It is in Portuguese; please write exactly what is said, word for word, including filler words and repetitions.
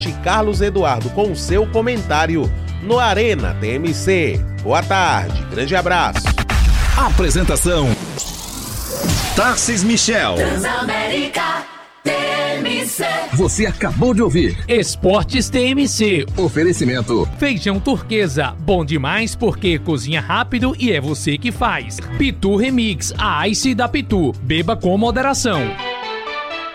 Carlos Eduardo com o seu comentário no Arena T M C. Boa tarde, grande abraço. Apresentação: Tarcis Michel. Transamérica T M C. Você acabou de ouvir Esportes T M C. Oferecimento: Feijão Turquesa, bom demais porque cozinha rápido e é você que faz. Pitu Remix, a Ice da Pitu. Beba com moderação.